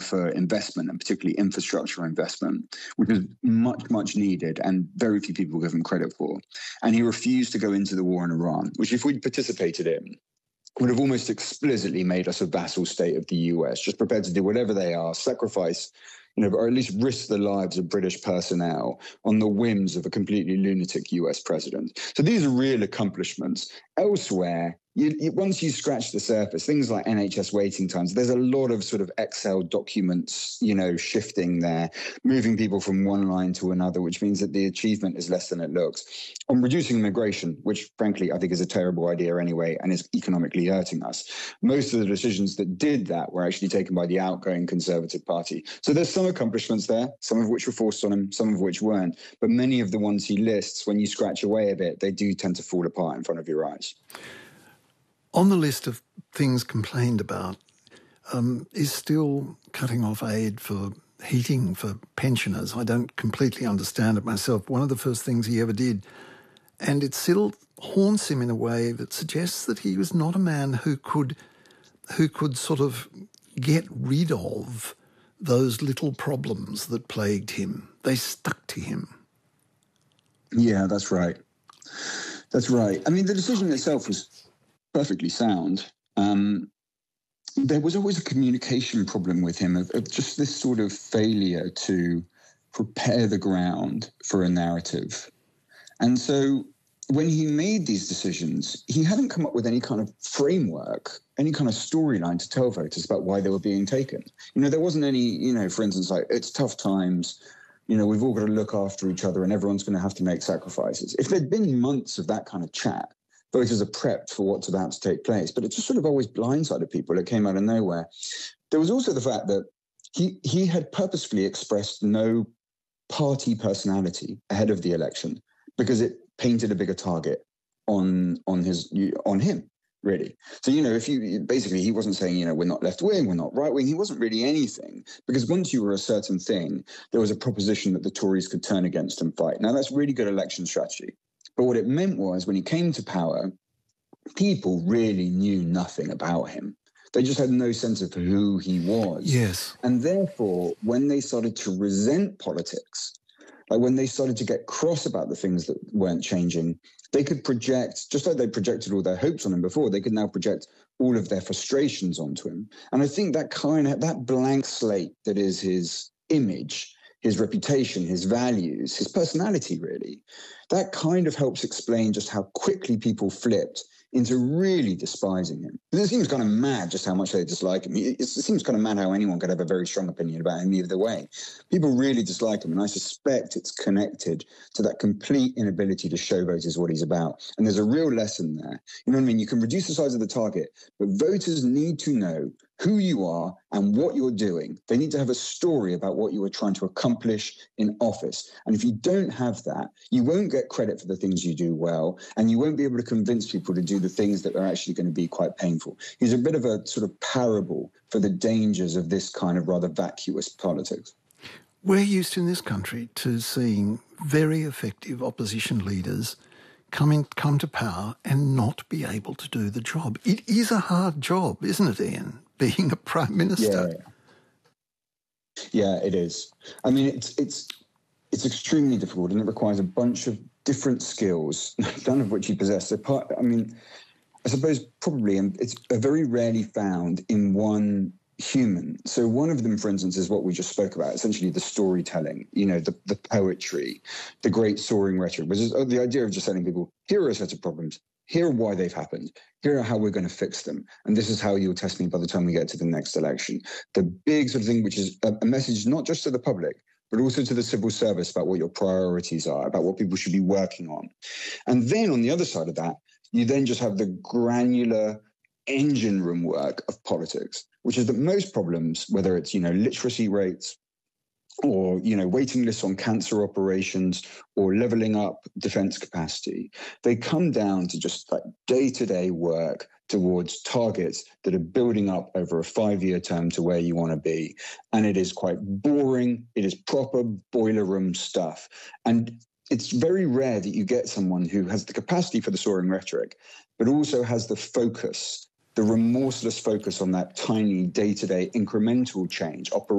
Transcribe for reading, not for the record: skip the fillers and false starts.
for investment, and particularly infrastructure investment, which was much, much needed and very few people give him credit for. And he refused to go into the war in Iran, which if we'd participated in, would have almost explicitly made us a vassal state of the US, just prepared to do whatever they are, sacrifice, or at least risk the lives of British personnel on the whims of a completely lunatic US president. So these are real accomplishments. Elsewhere, once you scratch the surface, things like NHS waiting times, there's a lot of sort of Excel documents, shifting there, moving people from one line to another, which means that the achievement is less than it looks. On reducing immigration, which frankly I think is a terrible idea anyway and is economically hurting us, most of the decisions that did that were actually taken by the outgoing Conservative Party. So there's some accomplishments there, some of which were forced on him, some of which weren't. But many of the ones he lists, when you scratch away a bit, they do tend to fall apart in front of your eyes. On the list of things complained about is still cutting off aid for heating for pensioners. I don't completely understand it myself. One of the first things he ever did, and it still haunts him in a way that suggests that he was not a man who could sort of get rid of those little problems that plagued him. They stuck to him. Yeah, that's right. That's right. I mean, the decision itself was perfectly sound. There was always a communication problem with him of just this sort of failure to prepare the ground for a narrative. And so when he made these decisions, he hadn't come up with any kind of framework, any kind of storyline to tell voters about why they were being taken. There wasn't any, for instance, like, it's tough times, we've all got to look after each other and everyone's going to have to make sacrifices. If there'd been months of that kind of chat, voters are prepped for what's about to take place, but it just sort of always blindsided people. It came out of nowhere. There was also the fact that he had purposefully expressed no party personality ahead of the election because it painted a bigger target on him, really. So, he wasn't saying, we're not left wing, we're not right wing. He wasn't really anything, because once you were a certain thing, there was a proposition that the Tories could turn against and fight. Now, that's really good election strategy. But what it meant was when he came to power, people really knew nothing about him. They just had no sense of who he was. Yes. And therefore, when they started to resent politics, like when they started to get cross about the things that weren't changing, they could project, just like they projected all their hopes on him before, they could now project all of their frustrations onto him. And I think that blank slate that is his image, his reputation, his values, his personality, really, that kind of helps explain just how quickly people flipped into really despising him. It seems kind of mad just how much they dislike him. It seems kind of mad how anyone could have a very strong opinion about him either way. People really dislike him, and I suspect it's connected to that complete inability to show voters what he's about. And there's a real lesson there. You know what I mean? You can reduce the size of the target, but voters need to know who you are and what you're doing. They need to have a story about what you are trying to accomplish in office. And if you don't have that, you won't get credit for the things you do well, and you won't be able to convince people to do the things that are actually going to be quite painful. He's a bit of a sort of parable for the dangers of this kind of rather vacuous politics. We're used in this country to seeing very effective opposition leaders come to power and not be able to do the job. It is a hard job, isn't it, Ian, being a Prime Minister? Yeah, it is. I mean, it's extremely difficult, and it requires a bunch of different skills, none of which he possessed. I suppose probably it's very rarely found in one human. So one of them, for instance, is what we just spoke about, essentially the storytelling, the poetry, the great soaring rhetoric, which is the idea of just telling people, here are a set of problems, here are why they've happened, here are how we're going to fix them, and this is how you'll test me by the time we get to the next election. The big sort of thing, which is a message not just to the public, but also to the civil service about what your priorities are, about what people should be working on. And then on the other side of that, you then just have the granular engine room work of politics, which is that most problems, whether it's, literacy rates or, waiting lists on cancer operations or leveling up defense capacity, they come down to just like day-to-day work towards targets that are building up over a 5-year term to where you want to be. And it is quite boring. It is proper boiler room stuff. And it's very rare that you get someone who has the capacity for the soaring rhetoric, but also has the focus, the remorseless focus on that tiny day-to-day incremental change,